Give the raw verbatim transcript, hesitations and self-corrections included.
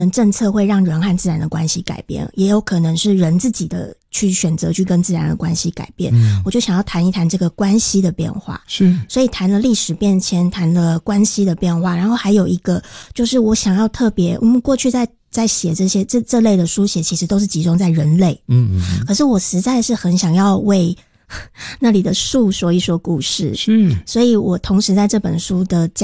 政策会让人和自然的关系改变，也有可能是人自己的去选择去跟自然的关系改变。嗯，我就想要谈一谈这个关系的变化。 是， 所以谈了历史变迁，谈了关系的变化，然后还有一个就是我想要特别，我们过去在在写这些这这类的书写，其实都是集中在人类。嗯嗯嗯。可是我实在是很想要为那里的树说一说故事。 是， 所以我同时在这本书的